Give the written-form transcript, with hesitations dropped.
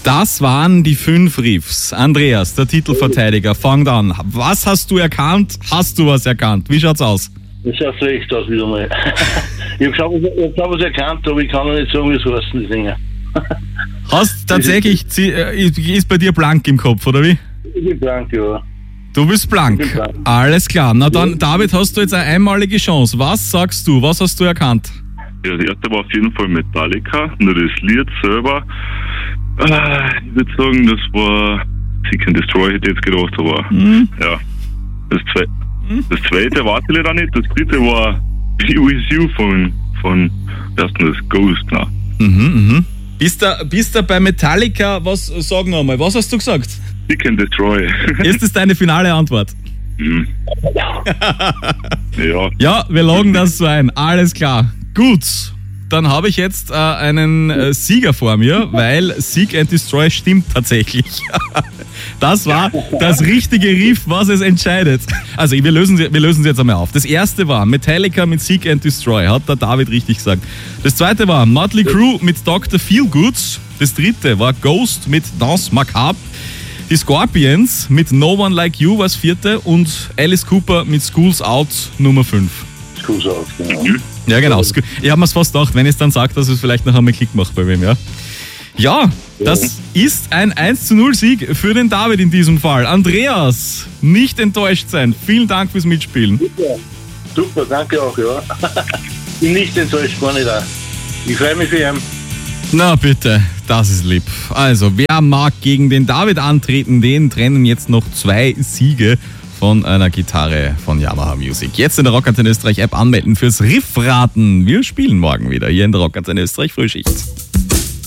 Das waren die 5 Riffs. Andreas, der Titelverteidiger, fangt an. Was hast du erkannt? Hast du was erkannt? Wie schaut's aus? Das schaut schlecht aus wieder mal. Ich hab schon was erkannt, aber ich kann noch nicht sagen, wie es heißt, die Dinger. Hast tatsächlich, ist bei dir blank im Kopf, oder wie? Ich bin blank, ja. Du bist blank. Alles klar. Na dann, David, hast du jetzt eine einmalige Chance. Was sagst du? Was hast du erkannt? Ja, das erste war auf jeden Fall Metallica, nur das Lied selber. Ich würde sagen, das war Seek and Destroy, hätte ich jetzt gedacht, aber ja. Das zweite war ich leider nicht, das dritte war Be With You von wer ist denn das? Ghost, na. Bist du bei Metallica, sag noch mal, was hast du gesagt? Seek and Destroy. Ist das deine finale Antwort? Ja. Ja, wir loggen das so ein. Alles klar. Gut. Dann habe ich jetzt einen Sieger vor mir, weil Seek and Destroy stimmt tatsächlich. Das war das richtige Riff, was es entscheidet. Also wir lösen sie jetzt einmal auf. Das erste war Metallica mit Seek and Destroy, hat der David richtig gesagt. Das zweite war Motley Crue mit Dr. Feelgood. Das dritte war Ghost mit Danse Macabre. Die Scorpions mit No One Like You war das vierte und Alice Cooper mit School's Out Nummer 5. School's Out, genau. Ja, genau. Ich habe mir fast gedacht, wenn ich es dann sage, dass es vielleicht noch einmal Klick macht bei wem, ja. Ja, das ist ein 1:0 für den David in diesem Fall. Andreas, nicht enttäuscht sein. Vielen Dank fürs Mitspielen. Super, danke auch, ja. Bin nicht enttäuscht, gar nicht auch. Ich freue mich für ihn. Na bitte, das ist lieb. Also, wer mag gegen den David antreten, den trennen jetzt noch 2 Siege von einer Gitarre von Yamaha Music. Jetzt in der Rockantenne Österreich App anmelden fürs Riffraten. Wir spielen morgen wieder hier in der Rockantenne Österreich Frühschicht.